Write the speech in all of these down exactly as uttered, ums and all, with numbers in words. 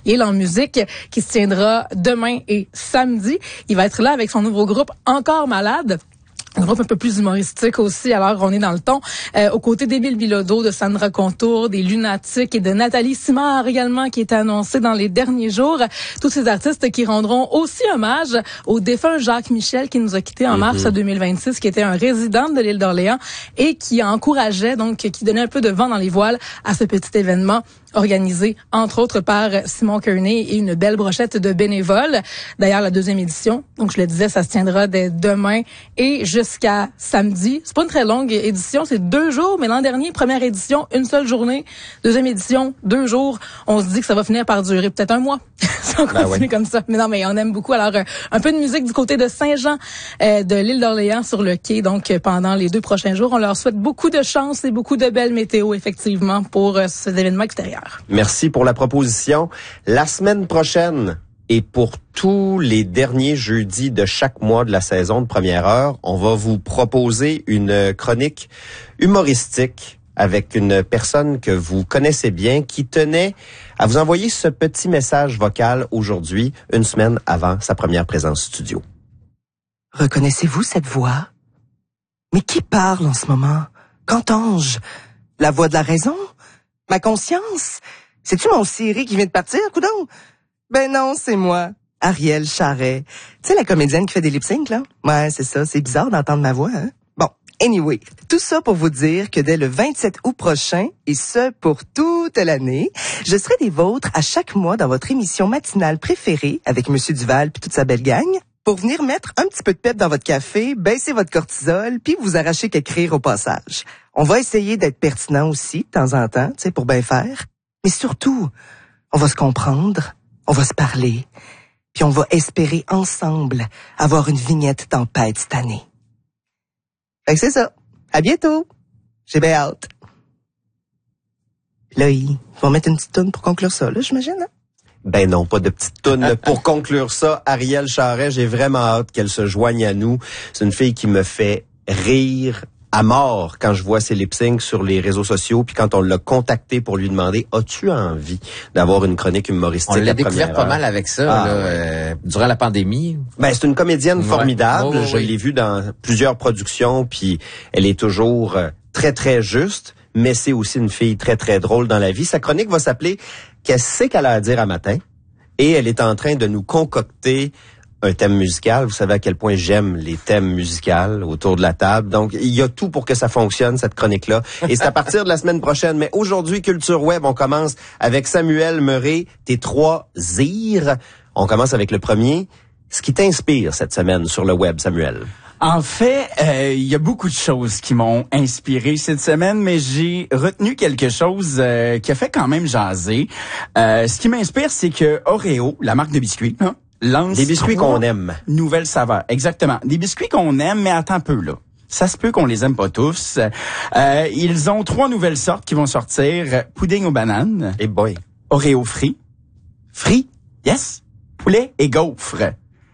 Yale en musique, qui se tiendra demain et samedi. Il va être là avec son nouveau groupe Encore Malade. Un groupe un peu plus humoristique aussi, alors on est dans le ton. Euh, aux côtés d'Émile Bilodeau, de Sandra Contour, des Lunatiques et de Nathalie Simard également, qui est annoncée dans les derniers jours. Tous ces artistes qui rendront aussi hommage au défunt Jacques Michel, qui nous a quittés en mars mm-hmm. deux mille vingt-six, qui était un résident de l'île d'Orléans et qui encourageait, donc qui donnait un peu de vent dans les voiles à ce petit événement organisé, entre autres, par Simon Kearney et une belle brochette de bénévoles. D'ailleurs, la deuxième édition, donc je le disais, ça se tiendra dès demain et jusqu'à samedi. C'est pas une très longue édition, c'est deux jours, mais l'an dernier, première édition, une seule journée. Deuxième édition, deux jours. On se dit que ça va finir par durer peut-être un mois. Si on continue ben ouais. comme ça. Mais non, mais on aime beaucoup. Alors, un peu de musique du côté de Saint-Jean, euh, de l'île d'Orléans sur le quai. Donc, pendant les deux prochains jours, on leur souhaite beaucoup de chance et beaucoup de belles météos, effectivement, pour euh, cet événement extérieur. Merci pour la proposition. La semaine prochaine et pour tous les derniers jeudis de chaque mois de la saison de Première Heure, on va vous proposer une chronique humoristique avec une personne que vous connaissez bien qui tenait à vous envoyer ce petit message vocal aujourd'hui, une semaine avant sa première présence studio. Reconnaissez-vous cette voix? Mais qui parle en ce moment? Qu'entends-je? La voix de la raison? Ma conscience? C'est-tu mon Siri qui vient de partir, coudonc? Ben non, c'est moi, Ariel Charret. Tu sais, la comédienne qui fait des lip-syncs, là? Ouais, c'est ça, c'est bizarre d'entendre ma voix, hein? Bon, anyway, tout ça pour vous dire que dès le vingt-sept août prochain, et ce pour toute l'année, je serai des vôtres à chaque mois dans votre émission matinale préférée avec Monsieur Duval puis toute sa belle gang, pour venir mettre un petit peu de pep dans votre café, baisser votre cortisol, puis vous arracher quelques rires au passage. On va essayer d'être pertinent aussi, de temps en temps, tu sais, pour bien faire. Mais surtout, on va se comprendre, on va se parler, puis on va espérer ensemble avoir une vignette tempête cette année. Fait que c'est ça. À bientôt. J'ai bien hâte. Là, ils vont mettre une petite toune pour conclure ça, là, j'imagine, hein? Ben non, pas de petite toune. Pour conclure ça, Ariel Charret, j'ai vraiment hâte qu'elle se joigne à nous. C'est une fille qui me fait rire à mort quand je vois ses lip-syncs sur les réseaux sociaux, puis quand on l'a contacté pour lui demander « As-tu envie d'avoir une chronique humoristique ?» On l'a découvert pas mal avec ça, ah, là, ouais. euh, durant la pandémie. Ben c'est une comédienne ouais. formidable. Oh, je oui. l'ai vue dans plusieurs productions, puis elle est toujours euh, très, très juste, mais c'est aussi une fille très, très drôle dans la vie. Sa chronique va s'appeler « Qu'est-ce qu'elle a à dire à matin? » Et elle est en train de nous concocter un thème musical. Vous savez à quel point j'aime les thèmes musicaux autour de la table. Donc, il y a tout pour que ça fonctionne, cette chronique-là. Et c'est à partir de la semaine prochaine. Mais aujourd'hui, Culture Web, on commence avec Samuel Meuret, tes trois zires. On commence avec le premier. Ce qui t'inspire cette semaine sur le web, Samuel? En fait, euh, il y a beaucoup de choses qui m'ont inspiré cette semaine, mais j'ai retenu quelque chose euh, qui a fait quand même jaser. Euh, ce qui m'inspire, c'est que Oreo, la marque de biscuits, hein, lance des biscuits qu'on aime. Nouvelles saveurs, exactement. Des biscuits qu'on aime, mais attends un peu, là. Ça se peut qu'on les aime pas tous. Euh, ils ont trois nouvelles sortes qui vont sortir. Pudding aux bananes. Et boy. Oreo frit. Frit, yes. Poulet et gaufre.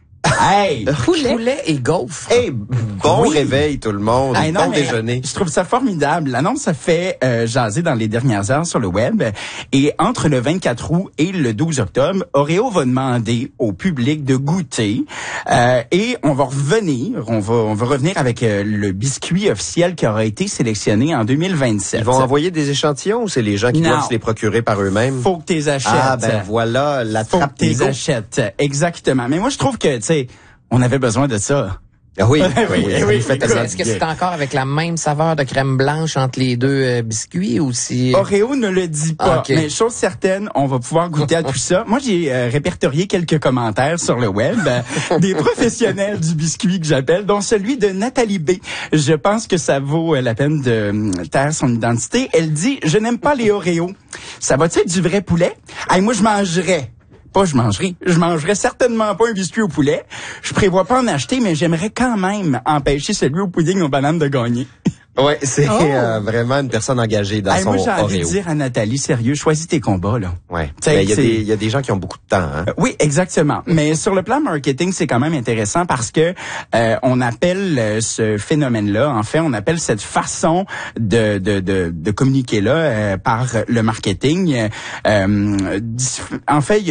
Hey! Poulet. Poulet et gaufre. Hey, bon oui. Réveil tout le monde, hey, non, bon déjeuner. Je trouve ça formidable. L'annonce a fait euh, jaser dans les dernières heures sur le web. Et entre le vingt-quatre août et le douze octobre, Oreo va demander au public de goûter. Euh, et on va revenir, on va, on va revenir avec euh, le biscuit officiel qui aura été sélectionné en deux mille vingt-sept. Ils vont envoyer des échantillons ou c'est les gens qui non. doivent se les procurer par eux-mêmes? Faut que tu les achètes. Ah ben voilà, la Faut trappe que tu les achètes. Exactement. Mais moi, je trouve que, tu sais, on avait besoin de ça. Ah oui, oui, oui. oui, oui. Est-ce que c'est encore avec la même saveur de crème blanche entre les deux euh, biscuits ou si... Oreo ne le dit pas, okay. Mais chose certaine, on va pouvoir goûter à tout ça. Moi, j'ai euh, répertorié quelques commentaires sur le web, euh, des professionnels du biscuit que j'appelle, dont celui de Nathalie B. Je pense que ça vaut euh, la peine de euh, taire son identité. Elle dit « Je n'aime pas les Oreos. Ça va-tu être du vrai poulet? Hey, moi, je mangerais. » Pas je mangerai. Je mangerai certainement pas un biscuit au poulet. Je prévois pas en acheter, mais j'aimerais quand même empêcher celui au pudding aux bananes de gagner. Ouais, c'est oh. euh, vraiment une personne engagée dans hey, son Oreo. Moi, j'ai envie Oreo. de dire à Nathalie, sérieux, choisis tes combats, là. Ouais. Mais il y a des, il y a des gens qui ont beaucoup de temps, hein. Euh, oui, exactement. Mais sur le plan marketing, c'est quand même intéressant parce que, euh, on appelle euh, ce phénomène-là, en fait, on appelle cette façon de, de, de, de communiquer là, euh, par le marketing, euh, en fait, il y a